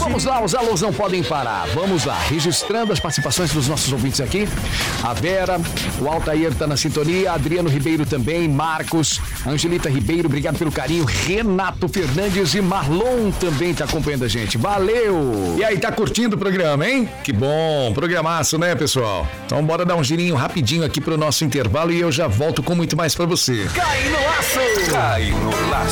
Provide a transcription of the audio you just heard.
Vamos lá, os alôs não podem parar. Vamos lá, registrando as participações dos nossos ouvintes aqui. A Vera, o Altair tá na sintonia, Adriano Ribeiro também, Marcos, Angelita Ribeiro, obrigado pelo carinho, Renato Fernandes e Marlon também tá acompanhando a gente. Valeu! E aí, tá curtindo o programa, hein? Que bom, programaço, né, pessoal? Então bora dar um girinho rapidinho aqui pro nosso intervalo e eu já volto com muito mais pra você. Cai no laço! Cai no laço.